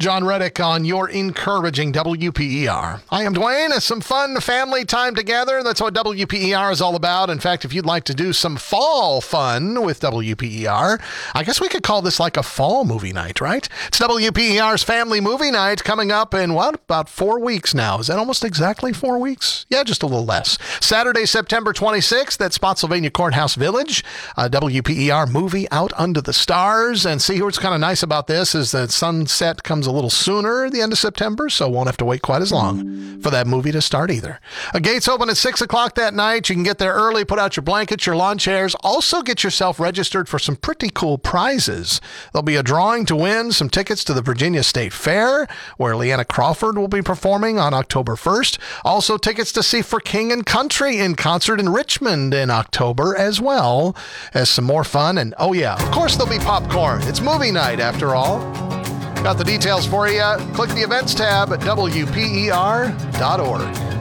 John Reddick on your encouraging WPER. I am Dwayne. It's some fun family time together. That's what WPER is all about. In fact, if you'd like to do some fall fun with WPER, I guess we could call this like a fall movie night, right? It's WPER's Family Movie Night coming up in, about 4 weeks now. Is that almost exactly 4 weeks? Yeah, just a little less. Saturday, September 26th at Spotsylvania Courthouse Village. WPER movie Out Under the Stars. And see, what's kind of nice about this is that sunset comes a little sooner at the end of September, so won't have to wait quite as long for that movie to start either. Gates open at 6 o'clock that night. You can get there early, put out your blankets, your lawn chairs. Also get yourself registered for some pretty cool prizes. There'll be a drawing to win some tickets to the Virginia State Fair, where Leanna Crawford will be performing on October 1st. Also tickets to see For King and Country in concert in Richmond in October, as well as some more fun. And oh yeah, of course there'll be popcorn. It's movie night after all. Got the details for you. Click the events tab at WPER.org.